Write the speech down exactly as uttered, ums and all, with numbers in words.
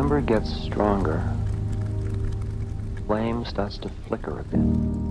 ember gets stronger, flame starts to flicker a bit.